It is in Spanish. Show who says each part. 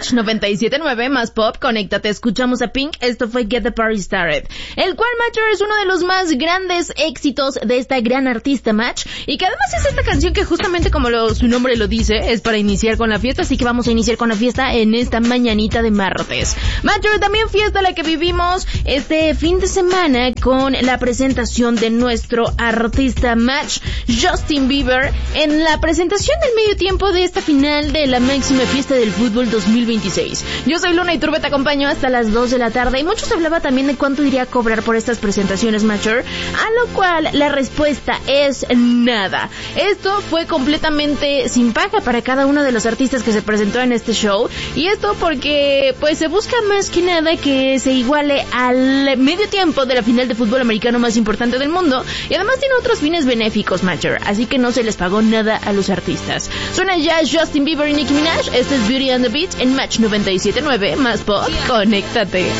Speaker 1: Match 97.9 más pop, conéctate, escuchamos a Pink, esto fue Get the Party Started, el cual, Matcher, es uno de los más grandes éxitos de esta gran artista, Match, y que además es esta canción que justamente como su nombre lo dice, es para iniciar con la fiesta, así que vamos a iniciar con la fiesta en esta mañanita de martes. Matcher, también fiesta la que vivimos este fin de semana con la presentación de nuestro artista Match, Justin Bieber, en la presentación del medio tiempo de esta final de la máxima fiesta del fútbol 2026. Yo soy Luna y Turbe, te acompaño hasta las 2 de la tarde y muchos hablaba también de cuánto iría a cobrar por estas presentaciones, Matcher, a lo cual la respuesta es nada. Esto fue completamente sin paga para cada uno de los artistas que se presentó en este show, y esto porque pues se busca más que nada que se iguale al medio tiempo de la final de fútbol americano más importante del mundo, y además tiene otros fines benéficos, Matcher, así que no se les pagó nada a los artistas. Suena ya Justin Bieber y Nicki Minaj, este es Beauty and the Beat en Match 97.9 más pop, conéctate.